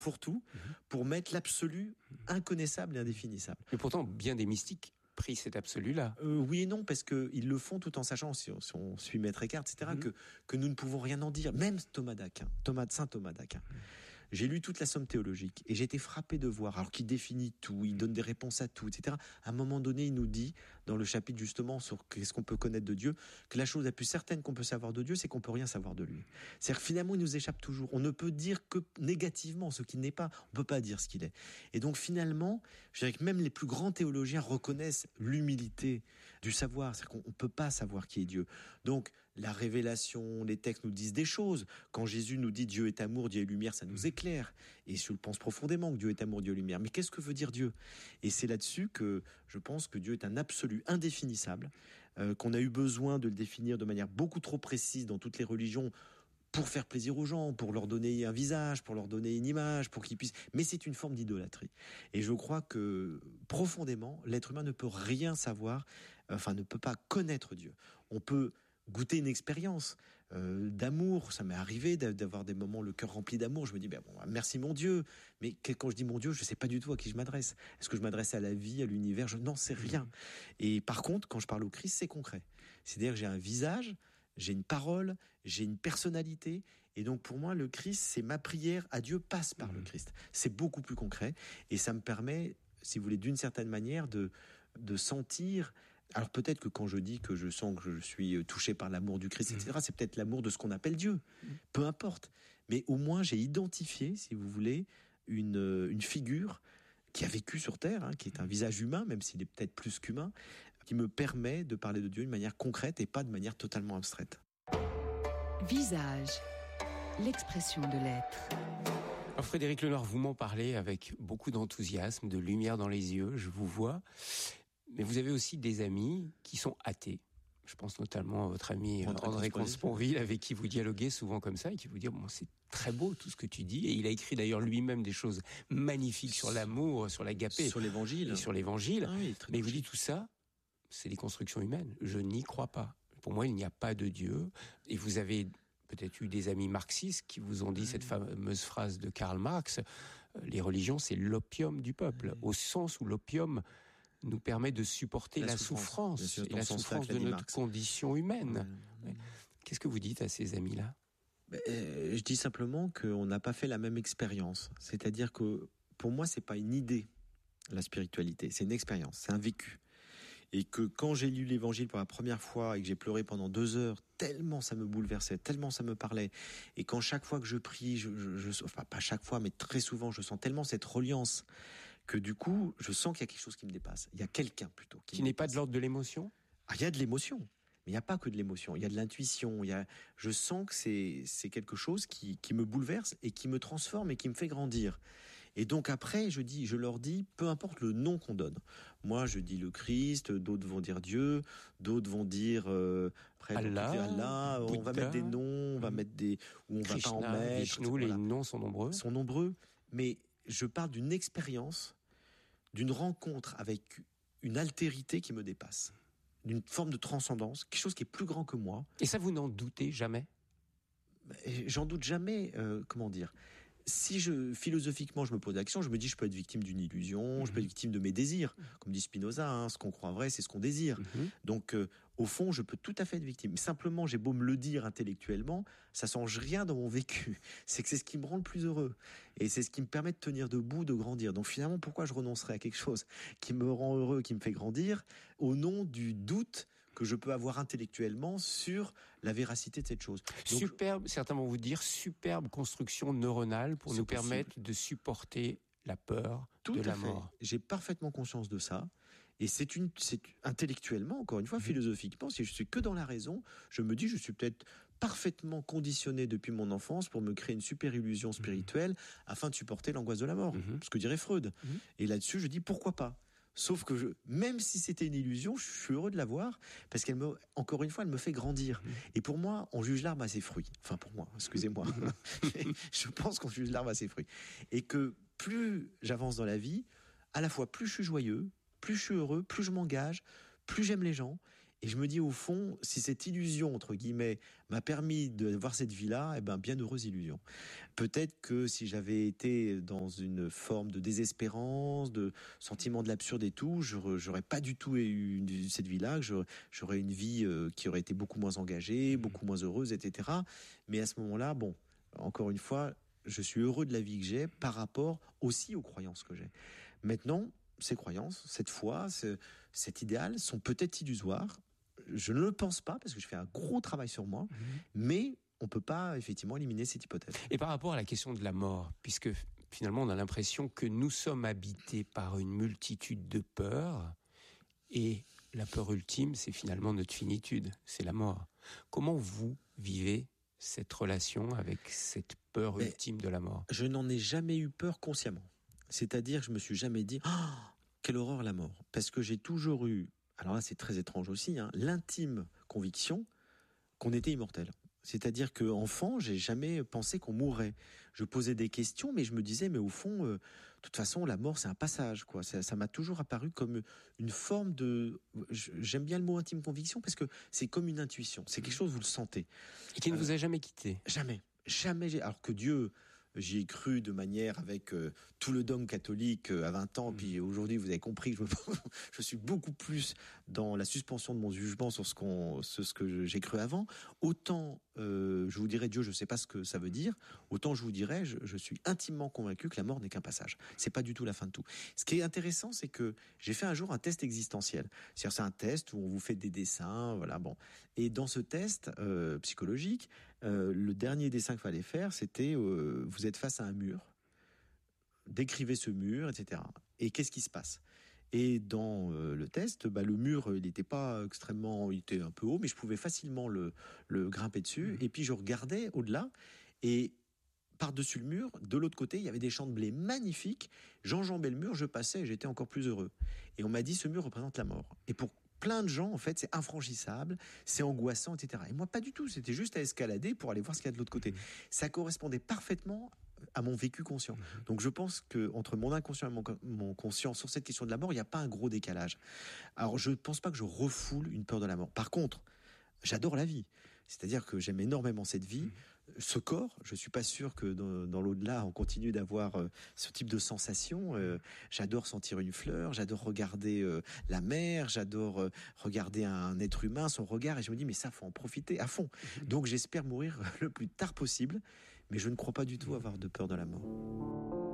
pour tout, pour mettre l'absolu inconnaissable et indéfinissable. Mais pourtant, bien des mystiques prient cet absolu-là. Oui et non, parce qu'ils le font tout en sachant, si on suit Maître Eckhart, etc., que nous ne pouvons rien en dire. Même Saint Thomas d'Aquin. J'ai lu toute la Somme théologique et j'ai été frappé de voir, alors qu'il définit tout, il donne des réponses à tout, etc. À un moment donné, il nous dit, dans le chapitre justement sur qu'est-ce qu'on peut connaître de Dieu, que la chose la plus certaine qu'on peut savoir de Dieu, c'est qu'on peut rien savoir de lui. C'est-à-dire que finalement, il nous échappe toujours. On ne peut dire que négativement ce qu'il n'est pas. On peut pas dire ce qu'il est. Et donc finalement, je dirais que même les plus grands théologiens reconnaissent l'humilité du savoir. C'est-à-dire qu'on peut pas savoir qui est Dieu. Donc, la révélation, les textes nous disent des choses. Quand Jésus nous dit Dieu est amour, Dieu est lumière, ça nous éclaire. Et je le pense profondément que Dieu est amour, Dieu est lumière. Mais qu'est-ce que veut dire Dieu ? Et c'est là-dessus que je pense que Dieu est un absolu indéfinissable, qu'on a eu besoin de le définir de manière beaucoup trop précise dans toutes les religions pour faire plaisir aux gens, pour leur donner un visage, pour leur donner une image, pour qu'ils puissent... Mais c'est une forme d'idolâtrie. Et je crois que, profondément, l'être humain ne peut rien savoir, ne peut pas connaître Dieu. On peut goûter une expérience d'amour. Ça m'est arrivé d'avoir des moments le cœur rempli d'amour. Je me dis, merci mon Dieu. Mais quand je dis mon Dieu, je ne sais pas du tout à qui je m'adresse. Est-ce que je m'adresse à la vie, à l'univers ? Je n'en sais rien. Et par contre, quand je parle au Christ, c'est concret. C'est-à-dire que j'ai un visage, j'ai une parole, j'ai une personnalité. Et donc pour moi, le Christ, c'est ma prière à Dieu passe par le Christ. C'est beaucoup plus concret. Et ça me permet, si vous voulez, d'une certaine manière, de sentir... Alors peut-être que quand je dis que je sens que je suis touché par l'amour du Christ, etc., c'est peut-être l'amour de ce qu'on appelle Dieu. Peu importe. Mais au moins, j'ai identifié, si vous voulez, une figure qui a vécu sur Terre, qui est un visage humain, même s'il est peut-être plus qu'humain, qui me permet de parler de Dieu de manière concrète et pas de manière totalement abstraite. Visage, l'expression de l'être. Alors Frédéric Lenoir, vous m'en parlez avec beaucoup d'enthousiasme, de lumière dans les yeux, je vous vois. Mais vous avez aussi des amis qui sont athées. Je pense notamment à votre ami André Comte-Sponville, avec qui vous dialoguez souvent comme ça, et qui vous dit c'est très beau tout ce que tu dis. Et il a écrit d'ailleurs lui-même des choses magnifiques sur l'amour, sur l'agapé. Sur l'évangile. Et sur l'évangile. Ah oui, mais il vous dit tout ça, c'est des constructions humaines. Je n'y crois pas. Pour moi, il n'y a pas de Dieu. Et vous avez peut-être eu des amis marxistes qui vous ont dit cette fameuse phrase de Karl Marx, les religions, c'est l'opium du peuple, au sens où l'opium nous permet de supporter la souffrance et la souffrance de notre condition humaine. Qu'est-ce que vous dites à ces amis-là ? Je dis simplement qu'on n'a pas fait la même expérience. C'est-à-dire que, pour moi, c'est pas une idée, la spiritualité. C'est une expérience, c'est un vécu. Et que quand j'ai lu l'évangile pour la première fois et que j'ai pleuré pendant 2 heures, tellement ça me bouleversait, tellement ça me parlait. Et quand chaque fois que je prie, enfin pas chaque fois, mais très souvent, je sens tellement cette reliance que du coup, je sens qu'il y a quelque chose qui me dépasse. Il y a quelqu'un plutôt qui n'est pas de l'ordre de l'émotion. Il y a de l'émotion. Mais il n'y a pas que de l'émotion, il y a de l'intuition, je sens que c'est quelque chose qui me bouleverse et qui me transforme et qui me fait grandir. Et donc après, je leur dis, peu importe le nom qu'on donne. Moi, je dis le Christ, d'autres vont dire Dieu, d'autres vont dire Allah, Bouddha, on va mettre des noms, on va mettre ou on Krishna, va pas en mettre. Vishnu, les noms sont nombreux. Mais je parle d'une expérience, d'une rencontre avec une altérité qui me dépasse. D'une forme de transcendance, quelque chose qui est plus grand que moi. Et ça, vous n'en doutez jamais ? J'en doute jamais, si philosophiquement je me pose la question, je me dis je peux être victime d'une illusion, je peux être victime de mes désirs. Comme dit Spinoza, ce qu'on croit vrai, c'est ce qu'on désire. Donc au fond, je peux tout à fait être victime. Simplement, j'ai beau me le dire intellectuellement, ça change rien dans mon vécu. C'est que c'est ce qui me rend le plus heureux. Et c'est ce qui me permet de tenir debout, de grandir. Donc finalement, pourquoi je renoncerais à quelque chose qui me rend heureux, qui me fait grandir, au nom du doute que je peux avoir intellectuellement sur la véracité de cette chose. Donc, superbe, certains vont vous dire, superbe construction neuronale pour nous permettre de supporter la peur de la mort. J'ai parfaitement conscience de ça. Et c'est intellectuellement, encore une fois, philosophiquement, si je suis que dans la raison, je me dis, je suis peut-être parfaitement conditionné depuis mon enfance pour me créer une super illusion spirituelle afin de supporter l'angoisse de la mort. Ce que dirait Freud. Et là-dessus, je dis, pourquoi pas ? Sauf que même si c'était une illusion, je suis heureux de la voir parce encore une fois, elle me fait grandir. Et pour moi, on juge l'arbre à ses fruits. Enfin, pour moi, excusez-moi. Je pense qu'on juge l'arbre à ses fruits. Et que plus j'avance dans la vie, à la fois plus je suis joyeux, plus je suis heureux, plus je m'engage, plus j'aime les gens. Et je me dis, au fond, si cette illusion, entre guillemets, m'a permis de voir cette vie-là, eh ben, bien heureuse illusion. Peut-être que si j'avais été dans une forme de désespérance, de sentiment de l'absurde et tout, j'aurais pas du tout eu cette vie-là, j'aurais une vie qui aurait été beaucoup moins engagée, beaucoup moins heureuse, etc. Mais à ce moment-là, bon, encore une fois, je suis heureux de la vie que j'ai par rapport aussi aux croyances que j'ai. Maintenant, ces croyances, cette foi, cet idéal sont peut-être illusoires. Je ne le pense pas parce que je fais un gros travail sur moi, mais on ne peut pas effectivement éliminer cette hypothèse. Et par rapport à la question de la mort, puisque finalement on a l'impression que nous sommes habités par une multitude de peurs, et la peur ultime, c'est finalement notre finitude, c'est la mort. Comment vous vivez cette relation avec cette peur ultime de la mort? Je n'en ai jamais eu peur consciemment. C'est-à-dire que je me suis jamais dit quelle horreur la mort. Parce que j'ai toujours eu, alors là c'est très étrange aussi, l'intime conviction qu'on était immortel. C'est-à-dire qu'enfant, j'ai jamais pensé qu'on mourrait. Je posais des questions, mais je me disais, mais au fond, de toute façon, la mort, c'est un passage, quoi. Ça m'a toujours apparu comme une forme de... J'aime bien le mot intime conviction parce que c'est comme une intuition. C'est quelque chose, vous le sentez. Et qui ne vous a jamais quitté? Jamais. Jamais. Alors que Dieu... J'y ai cru de manière avec tout le dogme catholique à 20 ans. Puis aujourd'hui, vous avez compris que je suis beaucoup plus dans la suspension de mon jugement sur ce que j'ai cru avant. Autant je vous dirais Dieu, je ne sais pas ce que ça veut dire. Autant je vous dirais, je suis intimement convaincu que la mort n'est qu'un passage. C'est pas du tout la fin de tout. Ce qui est intéressant, c'est que j'ai fait un jour un test existentiel. C'est-à-dire, c'est un test où on vous fait des dessins, voilà, bon. Et dans ce test psychologique, le dernier dessin qu'il fallait faire, c'était vous êtes face à un mur, décrivez ce mur, etc. Et qu'est-ce qui se passe? Et dans le test, le mur, il n'était pas extrêmement, il était un peu haut, mais je pouvais facilement le grimper dessus. Et puis je regardais au-delà, et par-dessus le mur, de l'autre côté, il y avait des champs de blé magnifiques. J'enjambais le mur, je passais, et j'étais encore plus heureux. Et on m'a dit, ce mur représente la mort. Et pour plein de gens, en fait, c'est infranchissable, c'est angoissant, etc. Et moi, pas du tout. C'était juste à escalader pour aller voir ce qu'il y a de l'autre côté. Ça correspondait parfaitement à mon vécu conscient. Donc je pense qu'entre mon inconscient et mon conscient sur cette question de la mort, il n'y a pas un gros décalage. Alors je ne pense pas que je refoule une peur de la mort. Par contre, j'adore la vie. C'est-à-dire que j'aime énormément cette vie. Ce corps, je ne suis pas sûr que dans l'au-delà, on continue d'avoir ce type de sensation. J'adore sentir une fleur, j'adore regarder la mer, j'adore regarder un être humain, son regard, et je me dis, mais ça, faut en profiter à fond. Donc j'espère mourir le plus tard possible, mais je ne crois pas du tout avoir de peur de la mort.